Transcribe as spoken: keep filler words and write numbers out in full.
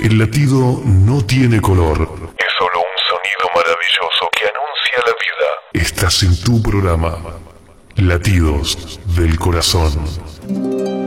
El latido no tiene color. Es solo un sonido maravilloso que anuncia la vida. Estás en tu programa, Latidos del Corazón.